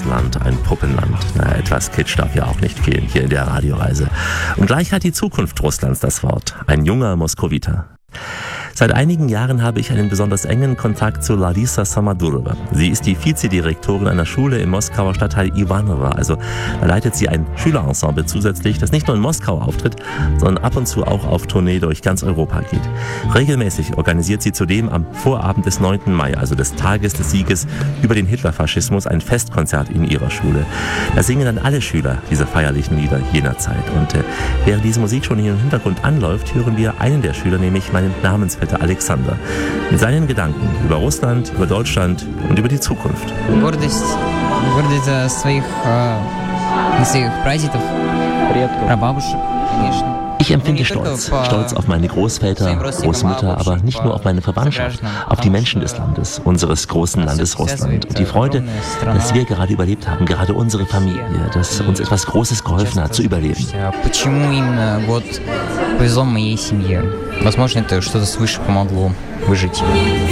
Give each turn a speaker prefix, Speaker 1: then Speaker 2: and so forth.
Speaker 1: Russland, ein Puppenland. Na, etwas Kitsch darf ja auch nicht fehlen hier in der Radioreise. Und gleich hat die Zukunft Russlands das Wort. Ein junger Moskowiter. Seit einigen Jahren habe ich einen besonders engen Kontakt zu Larisa Samadurova. Sie ist die Vizedirektorin einer Schule im Moskauer Stadtteil Ivanovo. Also da leitet sie ein Schülerensemble zusätzlich, das nicht nur in Moskau auftritt, sondern ab und zu auch auf Tournee durch ganz Europa geht. Regelmäßig organisiert sie zudem am Vorabend des 9. Mai, also des Tages des Sieges über den Hitlerfaschismus, ein Festkonzert in ihrer Schule. Da singen dann alle Schüler diese feierlichen Lieder jener Zeit. Und während diese Musik schon hier im Hintergrund anläuft, hören wir einen der Schüler, nämlich meinen Namensvetter Alexander, mit seinen Gedanken über Russland, über Deutschland und über die Zukunft.
Speaker 2: Гордость своих прадедов, прабабушек, конечно.
Speaker 1: Ich empfinde Stolz. Stolz auf meine Großväter, Großmutter, aber nicht nur auf meine Verwandtschaft, auf die Menschen des Landes, unseres großen Landes Russland. Und die Freude, dass wir gerade überlebt haben, gerade unsere Familie, dass uns etwas Großes geholfen hat, zu überleben.
Speaker 2: Почему именно повезло моей семье? Возможно, это что-то свыше помогло выжить.